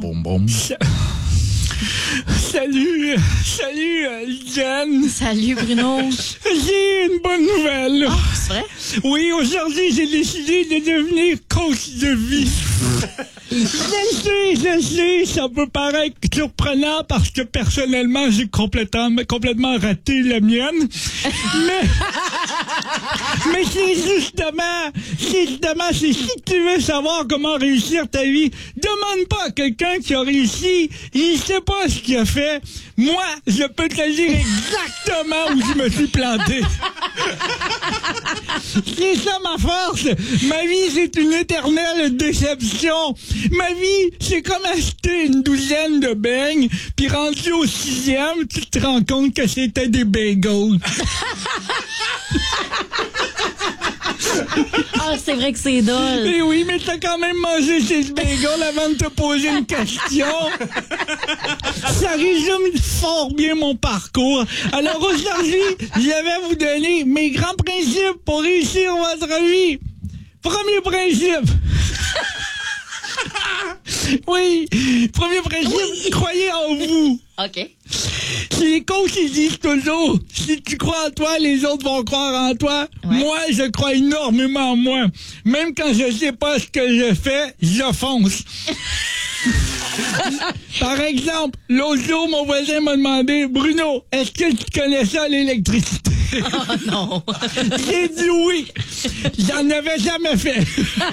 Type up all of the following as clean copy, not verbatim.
boum, boum. Salut, Jen. Salut, Bruno. J'ai une bonne nouvelle. Ah, c'est vrai? Oui, aujourd'hui, j'ai décidé de devenir coach de vie. Je sais, ça peut paraître surprenant parce que personnellement, j'ai complètement raté la mienne. Mais c'est justement, c'est si tu veux savoir comment réussir ta vie, demande pas à quelqu'un qui a réussi, il sait pas ce qu'il a fait. Moi, je peux te dire exactement où je me suis planté. C'est ça ma force. Ma vie, c'est une éternelle déception. Ma vie, c'est comme acheter une douzaine de beignes, puis rendu au 6e, tu te rends compte que c'était des bagels. Ah, c'est vrai que c'est drôle. Mais oui, mais t'as quand même mangé ces bagels avant de te poser une question. Ça résume fort bien mon parcours. Alors aujourd'hui, je vais vous donner mes grands principes pour réussir votre vie. Premier principe. Oui, premier principe, croyez en vous. OK. Si les coachs ils disent toujours, si tu crois en toi, les autres vont croire en toi. Ouais. Moi, je crois énormément en moi. Même quand je sais pas ce que je fais, je fonce. Par exemple, l'autre jour, mon voisin m'a demandé, Bruno, est-ce que tu connais ça, l'électricité? Oh non. J'ai dit oui. J'en avais jamais fait.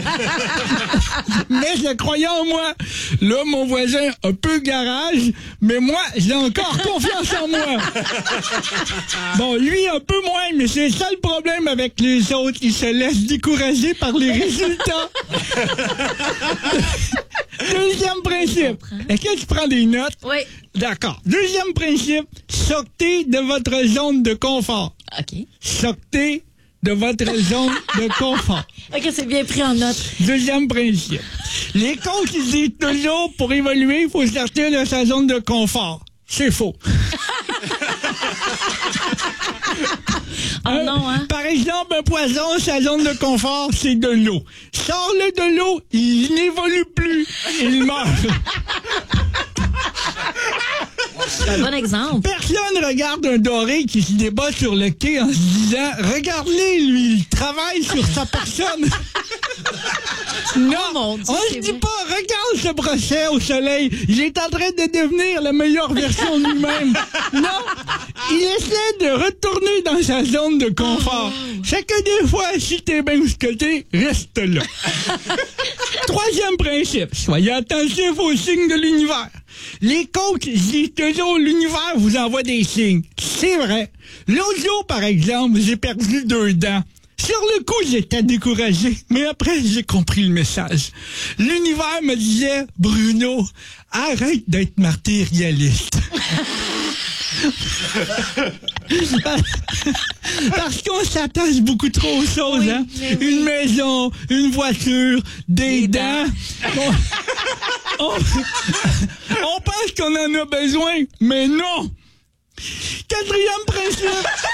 Mais je croyais en moi. Là, mon voisin a peu garage, mais moi, j'ai encore confiance en moi. Bon, lui, un peu moins, mais c'est ça le problème avec les autres. Ils se laissent décourager par les résultats. Deuxième principe. Est-ce que tu prends des notes? Oui. D'accord. Deuxième principe, sortez de votre zone de confort. OK. Sortez de votre zone de confort. OK, c'est bien pris en note. Deuxième principe. Les coachs ils disent toujours, pour évoluer, il faut sortir de sa zone de confort. C'est faux. Oh non, hein? Par exemple, un poisson, sa zone de confort, c'est de l'eau. Sors-le de l'eau, il n'évolue plus. Il meurt. C'est un bon exemple. Personne regarde un doré qui se débat sur le quai en se disant « Regarde-les, lui, il travaille sur sa personne. » Non, mon Dieu, on c'est se dit vrai. pas « Regarde ce brochet au soleil, il est en train de devenir la meilleure version de lui-même. » Non, il essaie de retourner dans sa zone de confort. C'est que des fois, si t'es bien où ce que t'es, reste là. Troisième principe, soyez attentifs aux signes de l'univers. Les coachs disent toujours l'univers vous envoie des signes. C'est vrai. L'autre jour, par exemple, j'ai perdu 2 dents. Sur le coup, j'étais découragé, mais après, j'ai compris le message. L'univers me disait, Bruno, arrête d'être matérialiste. Parce qu'on s'attache beaucoup trop aux choses, Oui, hein? mais oui. Une maison, une voiture, des dents. On pense qu'on en a besoin, mais non! Quatrième principe!